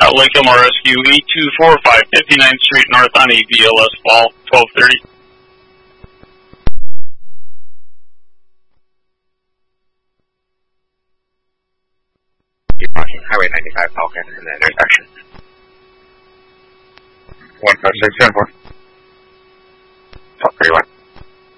Lake Elmore Rescue, 8245 59th Street North on ABLS Ball, 1230. Highway 95 Falcon and the intersection. 15674.